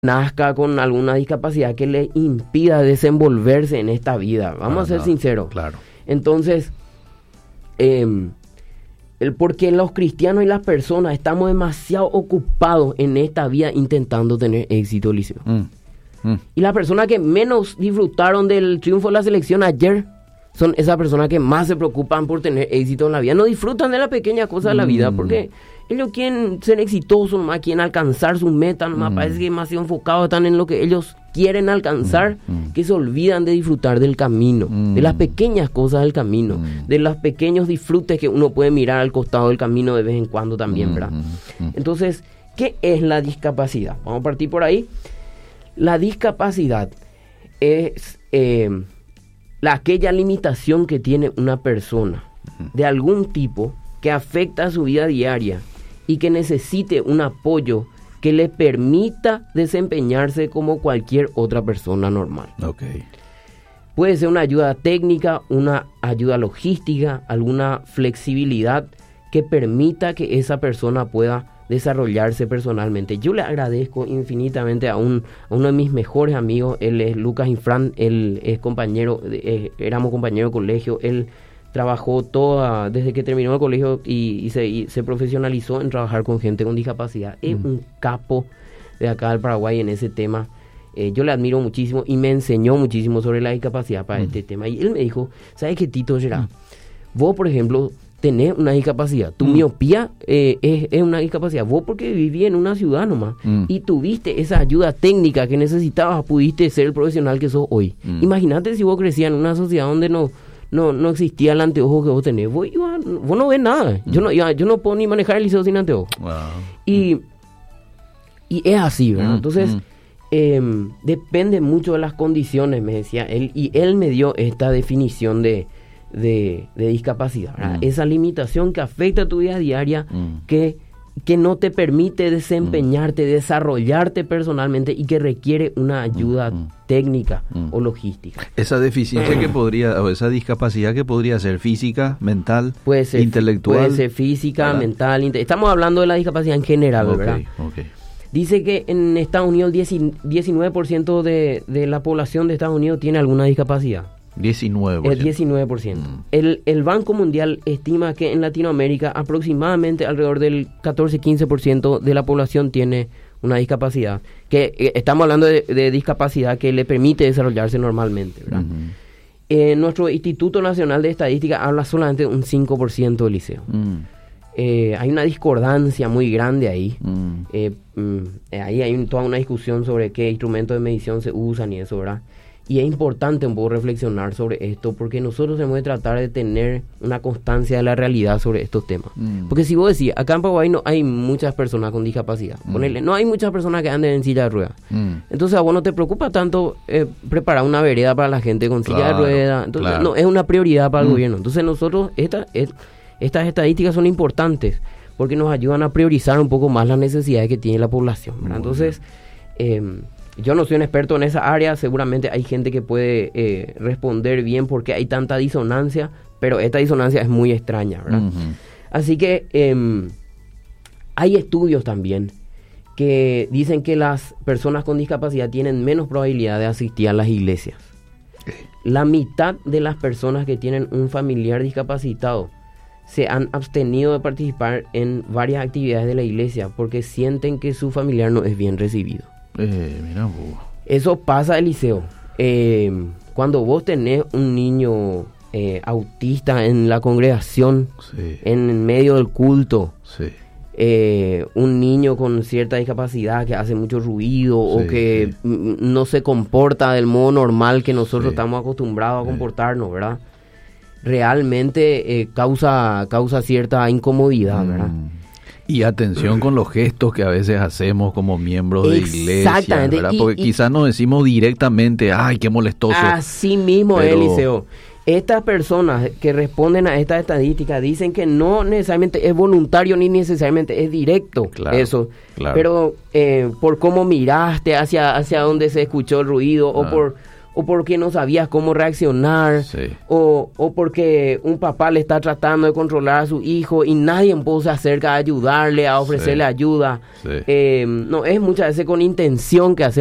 nazca con alguna discapacidad que le impida desenvolverse en esta vida. Vamos a ser sinceros. Claro. Entonces, porque los cristianos y las personas estamos demasiado ocupados en esta vida intentando tener éxito, Eliseo. Y las personas que menos disfrutaron del triunfo de la selección ayer son esas personas que más se preocupan por tener éxito en la vida. No disfrutan de la pequeña cosa de la vida porque ellos quieren ser exitosos, nomás quieren alcanzar sus metas, nomás parece que demasiado enfocados están en lo que ellos quieren alcanzar, que se olvidan de disfrutar del camino, de las pequeñas cosas del camino, de los pequeños disfrutes que uno puede mirar al costado del camino de vez en cuando también, ¿verdad? Entonces, ¿qué es la discapacidad? Vamos a partir por ahí. La discapacidad es aquella limitación que tiene una persona de algún tipo que afecta a su vida diaria y que necesite un apoyo que le permita desempeñarse como cualquier otra persona normal. Okay. Puede ser una ayuda técnica, una ayuda logística, alguna flexibilidad que permita que esa persona pueda desarrollarse personalmente. Yo le agradezco infinitamente a uno de mis mejores amigos, él es Lucas Infran, él es compañero, éramos compañeros de colegio, él trabajó desde que terminó el colegio y se profesionalizó en trabajar con gente con discapacidad. Es un capo de acá del Paraguay en ese tema. Yo le admiro muchísimo y me enseñó muchísimo sobre la discapacidad para este tema. Y él me dijo, ¿sabes qué, Tito Gerard? Vos, por ejemplo, tenés una discapacidad. Tu miopía es una discapacidad. Vos porque viví en una ciudad nomás y tuviste esa ayuda técnica que necesitabas, pudiste ser el profesional que sos hoy. Imagínate si vos crecías en una sociedad donde no existía el anteojo que vos tenés. Vos no ves nada. Yo no puedo ni manejar el liceo sin anteojo. Wow. Y es así, ¿verdad? Entonces, depende mucho de las condiciones, me decía él. Y él me dio esta definición de discapacidad, ¿verdad? Esa limitación que afecta a tu vida diaria, que no te permite desempeñarte, desarrollarte personalmente y que requiere una ayuda técnica o logística. Esa deficiencia o esa discapacidad que podría ser física, mental, puede ser, intelectual. Puede ser física, ¿verdad? Mental, estamos hablando de la discapacidad en general, ¿verdad? Okay. Dice que en Estados Unidos 19% de la población de Estados Unidos tiene alguna discapacidad. 19%. 19%. El Banco Mundial estima que en Latinoamérica aproximadamente alrededor del 14-15% de la población tiene una discapacidad. Que estamos hablando de discapacidad que le permite desarrollarse normalmente, ¿verdad? Nuestro Instituto Nacional de Estadística habla solamente de un 5% del liceo. Hay una discordancia muy grande ahí. Ahí hay toda una discusión sobre qué instrumentos de medición se usan y eso, ¿verdad? Y es importante un poco reflexionar sobre esto porque nosotros tenemos que tratar de tener una constancia de la realidad sobre estos temas. Porque si vos decís, acá en Paraguay no hay muchas personas con discapacidad. Ponele, no hay muchas personas que anden en silla de ruedas. Entonces a vos no te preocupa tanto preparar una vereda para la gente con silla de ruedas. Entonces no es una prioridad para el gobierno. Entonces nosotros, estas estadísticas son importantes porque nos ayudan a priorizar un poco más las necesidades que tiene la población, ¿verdad? Entonces, yo no soy un experto en esa área, seguramente hay gente que puede responder bien porque hay tanta disonancia, pero esta disonancia es muy extraña, ¿verdad? Así que hay estudios también que dicen que las personas con discapacidad tienen menos probabilidad de asistir a las iglesias. La mitad de las personas que tienen un familiar discapacitado se han abstenido de participar en varias actividades de la iglesia porque sienten que su familiar no es bien recibido. Mira vos. Eso pasa, Eliseo. Cuando vos tenés un niño autista en la congregación, en medio del culto, un niño con cierta discapacidad que hace mucho ruido o que no se comporta del modo normal que nosotros estamos acostumbrados a comportarnos, ¿verdad? Realmente causa cierta incomodidad, ¿verdad? Y atención con los gestos que a veces hacemos como miembros de iglesia, ¿verdad? Porque quizás no decimos directamente, ¡ay, qué molestoso! Así mismo, Eliseo. Estas personas que responden a estas estadísticas dicen que no necesariamente es voluntario ni necesariamente es directo eso. Claro. Pero por cómo miraste hacia donde se escuchó el ruido o o porque no sabías cómo reaccionar, o porque un papá le está tratando de controlar a su hijo y nadie se acerca a ayudarle, a ofrecerle ayuda. No, es muchas veces con intención que hacemos